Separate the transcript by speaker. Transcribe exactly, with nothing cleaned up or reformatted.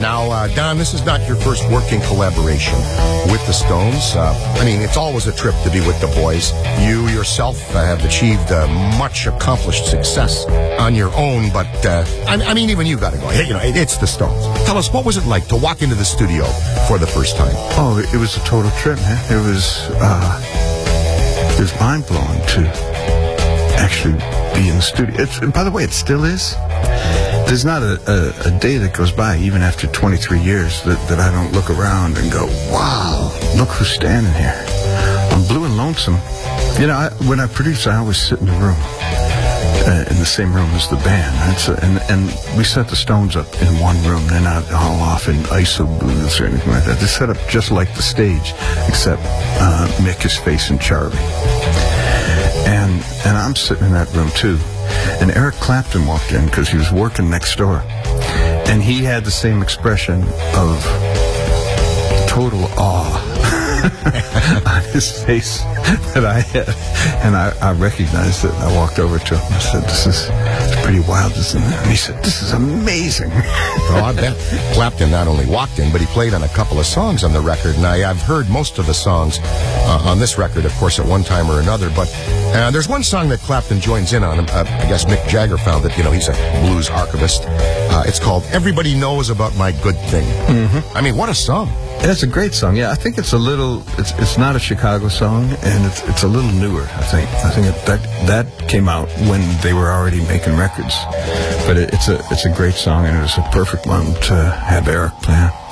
Speaker 1: Now, uh, Don, this is not your first working collaboration with the Stones. Uh, I mean, it's always a trip to be with the boys. You yourself uh, have achieved uh, much accomplished success on your own, but uh, I, I mean, even you got to go. Hey, you know, it, it's the Stones. Tell us, what was it like to walk into the studio for the first time?
Speaker 2: Oh, it was a total trip, man. It was uh, it was mind blowing to actually be in the studio. It's, by the way, it still is. There's not a, a, a day that goes by, even after twenty-three years, that, that I don't look around and go, wow, look who's standing here. I'm blue and lonesome. You know, I, when I produce, I always sit in the room, uh, in the same room as the band. That's a, and, and we set the Stones up in one room. They're not all off in I S O booths or anything like that. They're set up just like the stage, except uh, Mick is facing Charlie. And, and I'm sitting in that room, too. And Eric Clapton walked in because he was working next door. And he had the same expression of total awe on his face that I had. And I, I recognized it. I walked over to him. I said, this is it's pretty wild, isn't it? And he said, this is amazing.
Speaker 1: Well, I bet Clapton not only walked in, but he played on a couple of songs on the record. And I, I've heard most of the songs uh, on this record, of course, at one time or another. But uh, there's one song that Clapton joins in on. Uh, I guess Mick Jagger found that, you know, he's a blues archivist. Uh, it's called Everybody Knows About My Good Thing. Mm-hmm. I mean, what a song.
Speaker 2: It's a great song. Yeah, I think it's a little, it's it's not a Chicago song, and it's it's a little newer, I think. I think it, that that came out when they were already making records. But it, it's a it's a great song, and it was a perfect one to have Eric play.